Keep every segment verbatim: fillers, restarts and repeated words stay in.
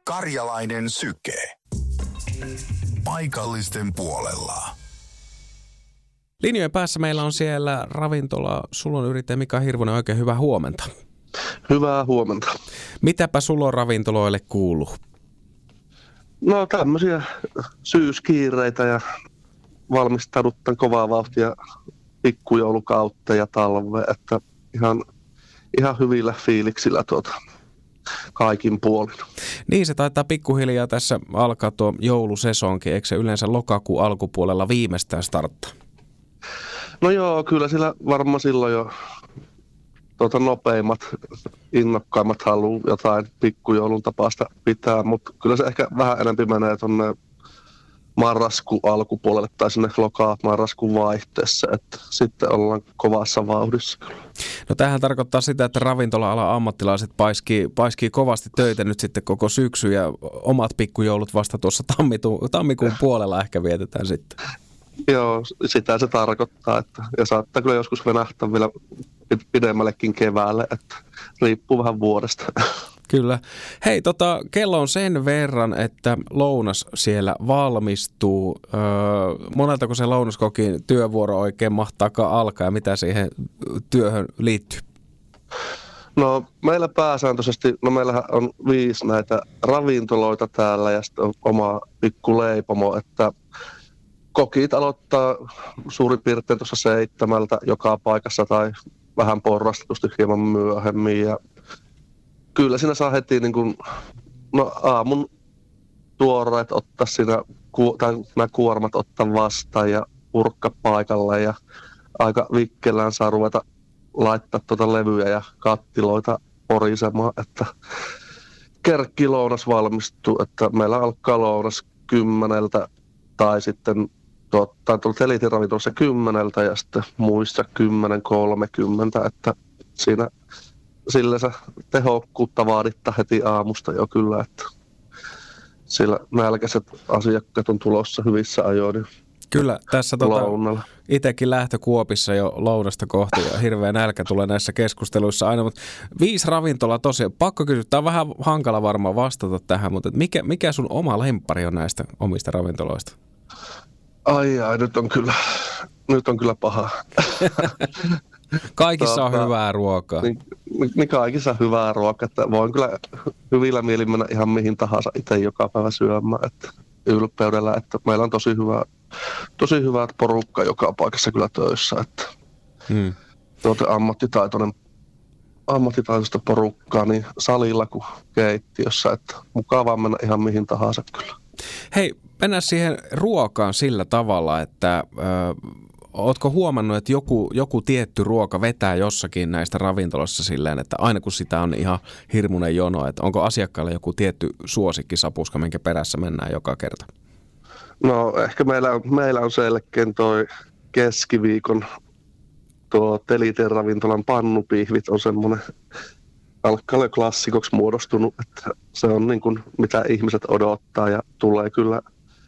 Karjalainen Syke. Paikallisten puolella. Linjojen päässä meillä on siellä ravintola Sulon yrittäjä Mika Hirvonen. Oikein hyvää huomenta. Hyvää huomenta. Mitäpä Sulon ravintoloille kuuluu? No tämmöisiä syyskiireitä ja valmistauduttaan kovaa vauhtia pikkujoulukautta ja talve, että ihan, ihan hyvillä fiiliksillä tuota kaikin puolin. Niin, se taitaa pikkuhiljaa tässä alkaa tuo joulusesonkin, eikö se yleensä lokakuun alkupuolella viimeistään starttaa? No joo, kyllä sillä varmaan silloin jo tuota, nopeimmat, innokkaimmat haluaa jotain pikkujoulun tapaista pitää, mutta kyllä se ehkä vähän enemmän menee tuonne marraskuun alkupuolelle tai sinne loka-marraskuun vaihteessa, että sitten ollaan kovassa vauhdissa. No tämähän tarkoittaa sitä, että ravintola-alan ammattilaiset paiskii, paiskii kovasti töitä nyt sitten koko syksy ja omat pikkujoulut vasta tuossa tammikuun, tammikuun puolella ehkä vietetään sitten. Joo, sitä se tarkoittaa, että, ja saattaa kyllä joskus venähtää vielä pidemmällekin keväälle, että riippuu vähän vuodesta. Kyllä. Hei, tota, kello on sen verran, että lounas siellä valmistuu. Öö, moneltako se lounaskokin työvuoro oikein mahtaakaan alkaa ja mitä siihen työhön liittyy? No meillä pääsääntöisesti, no meillähän on viisi näitä ravintoloita täällä ja sitten on oma pikku leipomo, että kokit aloittaa suurin piirtein tuossa seitsemältä joka paikassa tai vähän porrastetusti hieman myöhemmin ja kyllä siinä saa heti niin kuin, no aamun tuoreet ottaa siinä, tai nämä kuormat ottaa vastaan ja purkka paikalle ja aika vikkelään saa ruveta laittaa tuota levyjä ja kattiloita porisemaan, että kerkkilounas valmistuu, että meillä alkaa lounas kymmeneltä tai sitten tai tuolla Elitin-ravintolassa kymmeneltä ja sitten muissa kymmenen kolmekymmentä, että siinä sillä se tehokkuutta vaadittaa heti aamusta jo kyllä, että sillä nälkäiset asiakkaat on tulossa hyvissä ajoin. Niin kyllä, tässä tota, itsekin lähtökuopissa jo lounasta kohti ja hirveä nälkä tulee näissä keskusteluissa aina, mutta viisi ravintolaa tosiaan, pakko kysyä, tämä on vähän hankala varmaan vastata tähän, mutta mikä, mikä sun oma lemppari on näistä omista ravintoloista? Ai ai, nyt on kyllä, nyt on kyllä paha. Kaikissa tuota, on hyvää ruokaa. Niin, niin kaikissa on hyvää ruokaa, että voin kyllä hyvillä mielin mennä ihan mihin tahansa itse joka päivä syömään, että ylpeydellä, että meillä on tosi hyvä, tosi hyvät porukka joka paikassa kyllä töissä, että hmm. tuota ammattitaitoinen, ammattitaitoista porukkaa niin salilla kuin keittiössä, että mukavaa mennä ihan mihin tahansa kyllä. Hei, mennään siihen ruokaan sillä tavalla, että ö, ootko huomannut, että joku, joku tietty ruoka vetää jossakin näistä ravintoloissa silleen, että aina kun sitä on ihan hirmuinen jono, että onko asiakkailla joku tietty suosikkisapuska, minkä perässä mennään joka kerta? No ehkä meillä on, meillä on selkeän toi keskiviikon tuo Elitin ravintolan pannupihvit on semmoinen alkaa olla klassikoksi muodostunut, että se on niin kuin mitä ihmiset odottaa ja tulee kyllä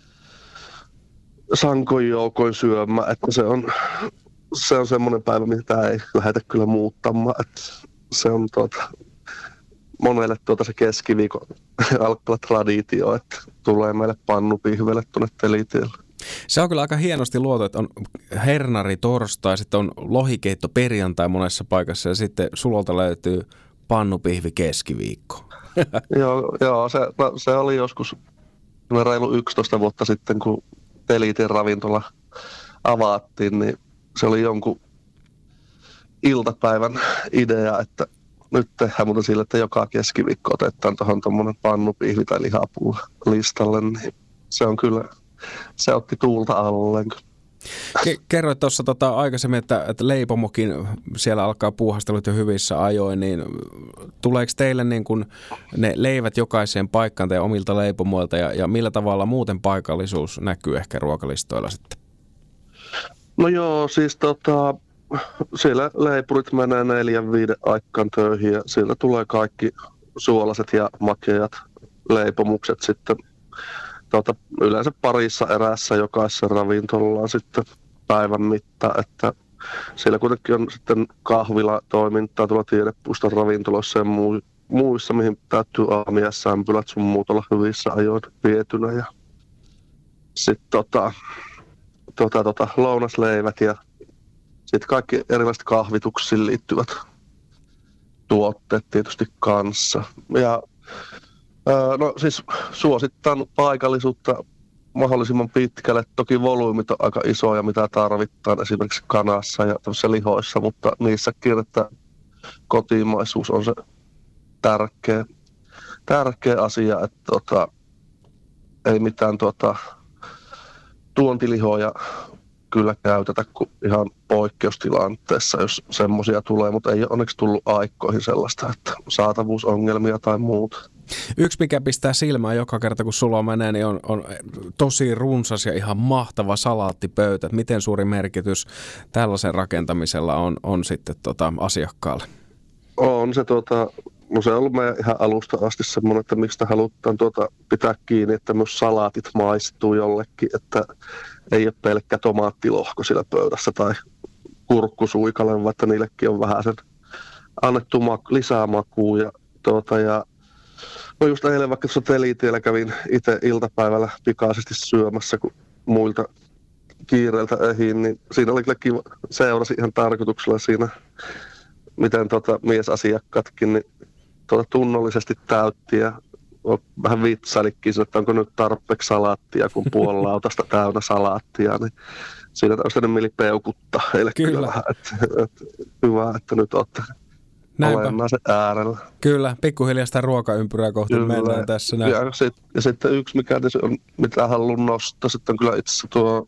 sankoin joukoin syömään, että se on, se on semmoinen päivä, mitä ei lähdetä kyllä muuttamaan, että se on tuota, monelle tuota se keskiviikon alkaa traditio, että tulee meille pannupihvelle tuonne Elitille. Se on kyllä aika hienosti luotu, että on hernari torstai, sitten on lohikeitto perjantai monessa paikassa ja sitten Sulolta löytyy pannupihvi keskiviikko. joo, joo se, no, se oli joskus reilu yksitoista vuotta sitten, kun Elitin ravintola avattiin, niin se oli jonkun iltapäivän idea, että nyt tehdään muuta sille, että joka keskiviikko otetaan tuohon tuommoinen pannupihvi tai lihapuu listalle, niin se on kyllä, se otti tuulta alleen. Kerroit tuossa tota aikaisemmin, että, että leipomokin siellä alkaa puuhastelut jo hyvissä ajoin, niin tuleeko teille niin kuin ne leivät jokaiseen paikkaan teidän omilta leipomoilta ja, ja millä tavalla muuten paikallisuus näkyy ehkä ruokalistoilla sitten? No joo, siis tota, siellä leipurit menee neljän viiden aikaan töihin ja siellä tulee kaikki suolaiset ja makeat leipomukset sitten Tuota, yleensä parissa erässä jokaisessa ravintolaan sitten päivän mittaan, että siellä kuitenkin on sitten kahvila toimintaa tuolla Tiedepuiston ravintoloissa ja muissa, mihin täytyy aamiaisämpylät sun muut olla hyvissä ajoin vietynä. Ja sitten tota, tota, tota, lounasleivät ja sitten kaikki erilaiset kahvituksiin liittyvät tuotteet tietysti kanssa. Ja ää, no siis suosittan paikallisuutta mahdollisimman pitkälle. Toki volyymit on aika isoja, mitä tarvitaan esimerkiksi kanassa ja tämmöisissä lihoissa, mutta niissäkin, että kotimaisuus on se tärkeä, tärkeä asia, että tota, ei mitään tota, tuontilihoja kyllä käytetä kuin ihan poikkeustilanteessa, jos semmoisia tulee, mutta ei ole onneksi tullut aikoihin sellaista, että saatavuusongelmia tai muuta. Yksi, mikä pistää silmään joka kerta, kun sulla menee, niin on, on tosi runsas ja ihan mahtava salaattipöytä. Miten suuri merkitys tällaisen rakentamisella on, on sitten tota asiakkaalle? On se, tuota, no se on ollut meidän ihan alusta asti semmoinen, että mistä halutaan tuota pitää kiinni, että myös salaatit maistuu jollekin, että ei ole pelkkä tomaattilohko sillä pöydässä tai kurkkusuikale, vaan että niillekin on vähän sen annettu maku, lisää makua. Ja, tuota, ja no just eilen vaikka tuossa telitiellä kävin itse iltapäivällä pikaisesti syömässä, kun muilta kiireiltä ehin, niin siinä oli kyllä kiva, seurasi ihan tarkoituksella siinä, miten tota, miesasiakkaatkin niin, tota, tunnollisesti täytti ja vähän vitsailikin, että onko nyt tarpeeksi salaattia, kun puoli lautasta täynnä salaattia, niin siinä olisi mieli peukuttaa heille kyllä, kyllä vähän, että, että hyvä, että nyt olette olennaisen äärellä. Kyllä, pikkuhiljaa sitä ruokaympyrää kohti kyllä mennään tässä näin. Ja, sit, ja sitten yksi, mikä on, mitä haluan nostaa, sitten on kyllä itse asiassa tuo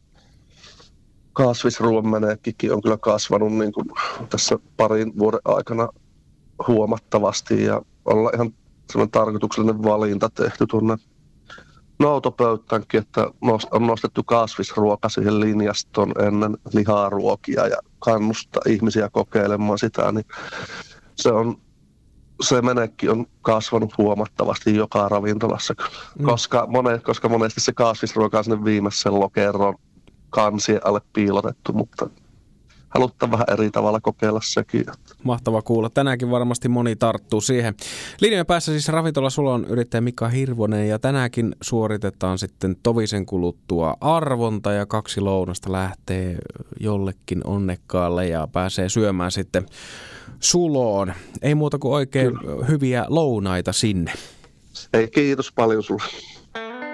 kasvisruoan menekkikin on kyllä kasvanut niin kuin tässä parin vuoden aikana huomattavasti ja olla ihan sellainen tarkoituksellinen valinta tehty tuonne noutopöytäänkin, että on nostettu kasvisruoka siihen linjastoon ennen liharuokia ja kannustaa ihmisiä kokeilemaan sitä, niin se on se menekki on kasvanut huomattavasti joka ravintolassa kyllä, mm. koska, monet, koska monesti se kasvisruoka on sinne viimeisen lokeron kansien alle piilotettu, mutta halutaan vähän eri tavalla kokeilla sekin. Mahtava kuulla. Tänäänkin varmasti moni tarttuu siihen. Linjojen päässä siis ravintola Sulon yrittäjä Mika Hirvonen ja tänäänkin suoritetaan sitten tovisen kuluttua arvonta ja kaksi lounasta lähtee jollekin onnekkaalle ja pääsee syömään sitten Suloon. Ei muuta kuin oikein Kyllä. hyviä lounaita sinne. Ei, kiitos paljon sulle.